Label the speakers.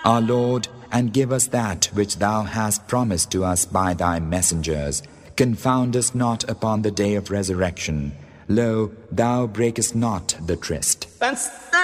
Speaker 1: Our Lord, and give us that which Thou hast promised to us by Thy messengers. Confound us not upon the day of resurrection. Lo, Thou breakest not the tryst.